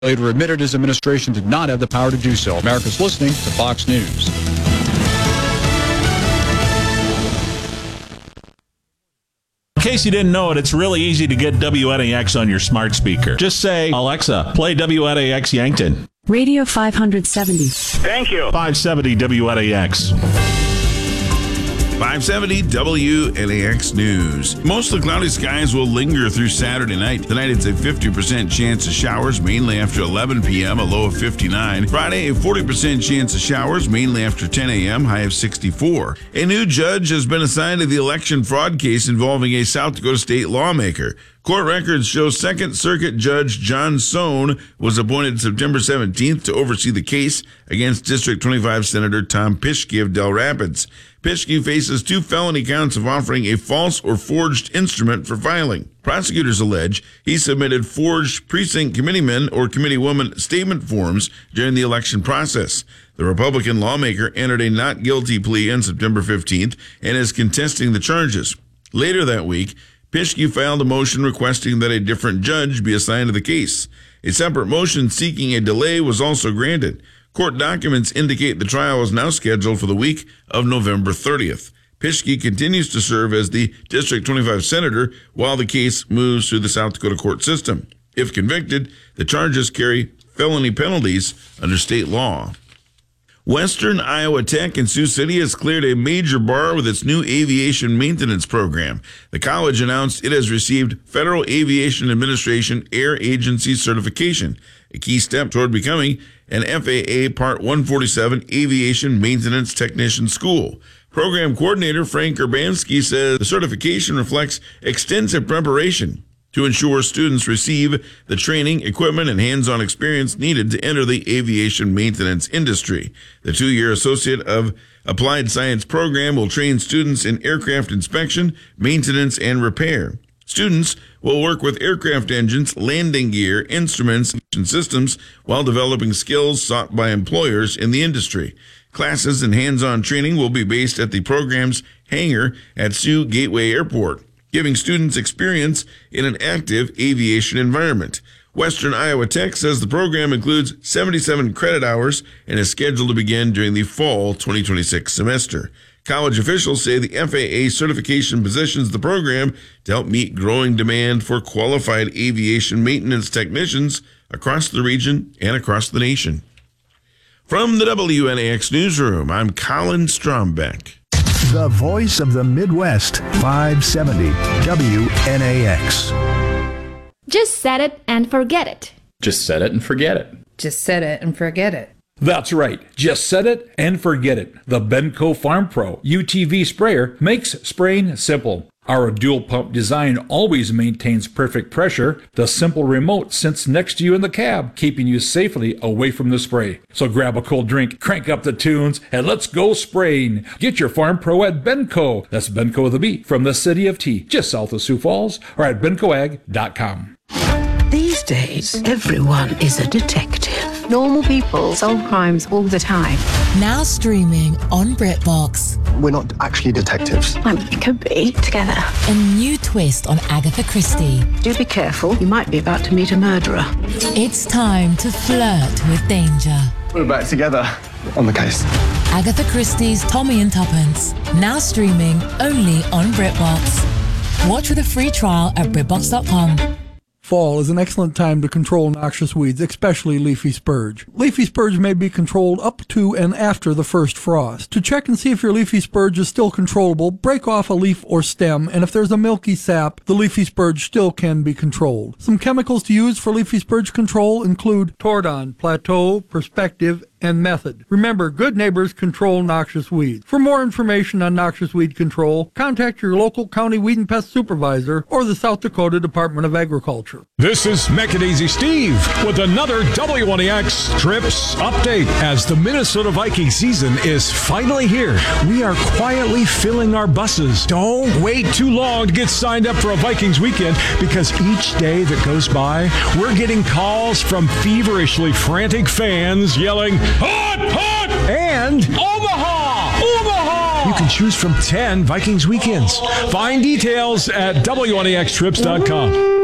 later admitted his administration did not have the power to do so. America's listening to Fox News. In case you didn't know it, it's really easy to get WNAX on your smart speaker. Just say, Alexa, play WNAX Yankton. Radio 570. Thank you. 570 WNAX. 570 WNAX News. Mostly cloudy skies will linger through Saturday night. Tonight it's a 50% chance of showers, mainly after 11 p.m., a low of 59. Friday, a 40% chance of showers, mainly after 10 a.m., high of 64. A new judge has been assigned to the election fraud case involving a South Dakota state lawmaker. Court records show Second Circuit Judge John Sohn was appointed September 17th to oversee the case against District 25 Senator Tom Pischke of Del Rapids. Pischke faces 2 felony counts of offering a false or forged instrument for filing. Prosecutors allege he submitted forged precinct committeeman or committeewoman statement forms during the election process. The Republican lawmaker entered a not guilty plea on September 15th and is contesting the charges. Later that week, Pischke filed a motion requesting that a different judge be assigned to the case. A separate motion seeking a delay was also granted. Court documents indicate the trial is now scheduled for the week of November 30th. Pischke continues to serve as the District 25 senator while the case moves through the South Dakota court system. If convicted, the charges carry felony penalties under state law. Western Iowa Tech in Sioux City has cleared a major bar with its new aviation maintenance program. The college announced it has received Federal Aviation Administration Air Agency certification, a key step toward becoming an FAA Part 147 Aviation Maintenance Technician School. Program coordinator Frank Urbanski says the certification reflects extensive preparation to ensure students receive the training, equipment, and hands-on experience needed to enter the aviation maintenance industry. The 2-year Associate of Applied Science program will train students in aircraft inspection, maintenance, and repair. Students will work with aircraft engines, landing gear, instruments, and systems while developing skills sought by employers in the industry. Classes and hands-on training will be based at the program's hangar at Sioux Gateway Airport, giving students experience in an active aviation environment. Western Iowa Tech says the program includes 77 credit hours and is scheduled to begin during the fall 2026 semester. College officials say the FAA certification positions the program to help meet growing demand for qualified aviation maintenance technicians across the region and across the nation. From the WNAX Newsroom, I'm Colin Strombeck. The voice of the Midwest, 570 WNAX. Just set it and forget it. Just set it and forget it. Just set it and forget it. That's right. Just set it and forget it. The Benco Farm Pro UTV sprayer makes spraying simple. Our dual pump design always maintains perfect pressure. The simple remote sits next to you in the cab, keeping you safely away from the spray. So grab a cold drink, crank up the tunes, and let's go spraying. Get your Farm Pro at Benco. That's Benco with a B, from the city of T, just south of Sioux Falls, or at bencoag.com. These days, everyone is a detective. Normal people solve crimes all the time. Now streaming on BritBox. We're not actually detectives. We could be together. A new twist on Agatha Christie. Do be careful. You might be about to meet a murderer. It's time to flirt with danger. We're back together on the case. Agatha Christie's Tommy and Tuppence. Now streaming only on BritBox. Watch with a free trial at BritBox.com. Fall is an excellent time to control noxious weeds, especially leafy spurge. Leafy spurge may be controlled up to and after the first frost. To check and see if your leafy spurge is still controllable, break off a leaf or stem, and if there's a milky sap, the leafy spurge still can be controlled. Some chemicals to use for leafy spurge control include Tordon, Plateau, Perspective, and Method. Remember, good neighbors control noxious weeds. For more information on noxious weed control, contact your local county weed and pest supervisor or the South Dakota Department of Agriculture. This is Mechadaisy Steve with another WNAX Trips update. As the Minnesota Viking season is finally here, we are quietly filling our buses. Don't wait too long to get signed up for a Vikings weekend, because each day that goes by, we're getting calls from feverishly frantic fans yelling, "Hot, hot!" and "Omaha, Omaha!" You can choose from 10 Vikings weekends. Find details at WNAXtrips.com.